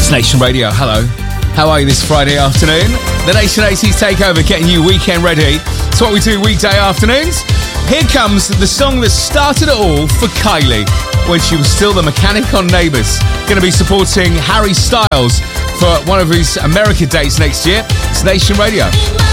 It's Nation Radio. Hello. How are you this Friday afternoon? The Nation 80s Takeover, getting you weekend ready. It's what we do weekday afternoons. Here comes the song that started it all for Kylie when she was still the mechanic on Neighbours. Going to be supporting Harry Styles for one of his America dates next year. It's Nation Radio.